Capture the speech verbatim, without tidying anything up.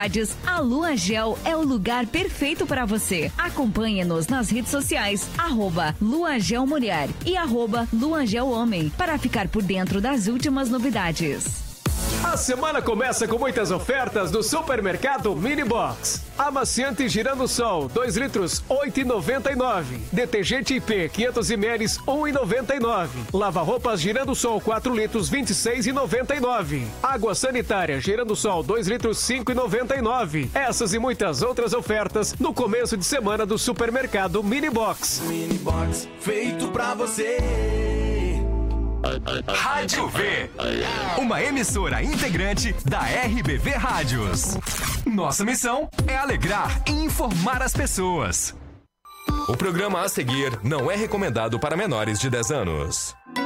A Lua Gel é o lugar perfeito para você. Acompanhe-nos nas redes sociais, arroba Lua Gel Mulher e arroba Lua Gel Homem, para ficar por dentro das últimas novidades. A semana começa com muitas ofertas do Supermercado Mini Box. Amaciante Girando Sol, dois litros, oito reais e noventa e nove centavos. Detergente I P, quinhentos mililitros, um real e noventa e nove centavos. Lava-roupas Girando Sol, quatro litros, vinte e seis reais e noventa e nove centavos. Água sanitária Girando Sol, dois litros, cinco reais e noventa e nove centavos. Essas e muitas outras ofertas no começo de semana do Supermercado Mini Box. Mini Box, feito pra você. Rádio V, uma emissora integrante da R B V Rádios. Nossa missão é alegrar e informar as pessoas. O programa a seguir não é recomendado para menores de dez anos.